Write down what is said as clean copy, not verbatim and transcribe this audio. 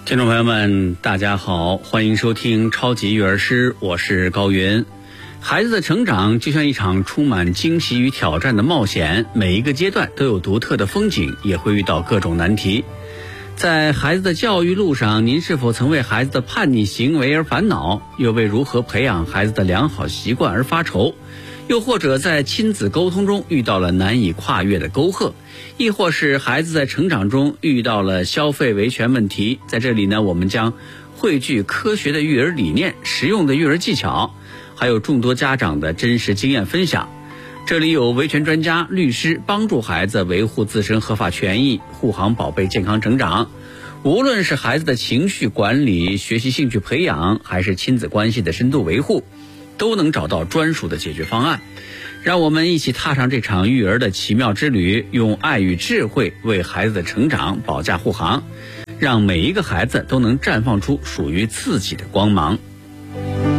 听众朋友们，大家好，欢迎收听超级育儿师，我是高云。孩子的成长就像一场充满惊喜与挑战的冒险，每一个阶段都有独特的风景，也会遇到各种难题。在孩子的教育路上，您是否曾为孩子的叛逆行为而烦恼，又为如何培养孩子的良好习惯而发愁？又或者在亲子沟通中遇到了难以跨越的沟壑，亦或是孩子在成长中遇到了消费维权问题。在这里呢，我们将汇聚科学的育儿理念、实用的育儿技巧，还有众多家长的真实经验分享。这里有维权专家、律师帮助孩子维护自身合法权益，护航宝贝健康成长。无论是孩子的情绪管理、学习兴趣培养，还是亲子关系的深度维护，都能找到专属的解决方案。让我们一起踏上这场育儿的奇妙之旅，用爱与智慧为孩子的成长保驾护航，让每一个孩子都能绽放出属于自己的光芒。